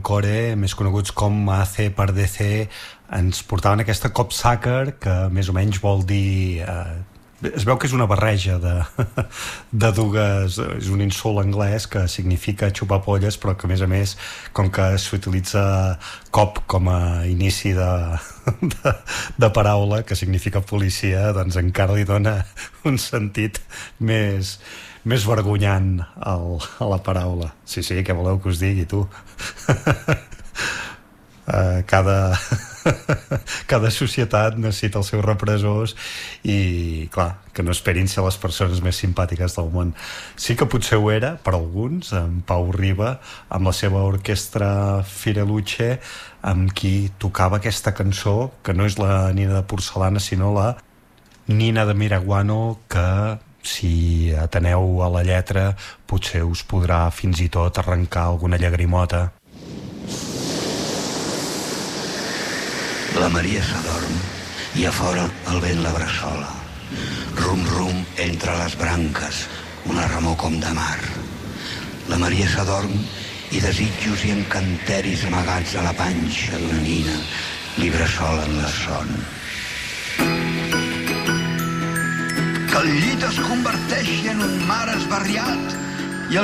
Encore, més coneguts com AC per DC, ens portaven aquesta Copsucker, que més o menys vol dir... es veu que és una barreja de dues... És un insult anglès que significa xupar polles, però que, a més, com que s'utilitza cop com a inici de paraula, que significa policia, doncs encara li dona un sentit més vergonyant a la paraula. Sí, què voleu que us digui, tu? Cada societat necessita els seus repressors i, clar, que no esperin ser les persones més simpàtiques del món. Sí que potser ho era, per alguns, en Pau Riba, amb la seva orquestra Fireluce, amb qui tocava aquesta cançó, que no és la Nina de Porcellana, sinó la Nina de Miraguano, que, si ateneu a la lletra, potser us podrà fins i tot arrencar alguna llagrimota. La Maria s'adorm i a fora el vent la bressola. Rum-rum entre les branques, una remor com de mar. La Maria s'adorm i desitjos i encanteris amagats a la panxa d'una nina li bressolen la son. Que el llit es converteixi en un mar esbarriat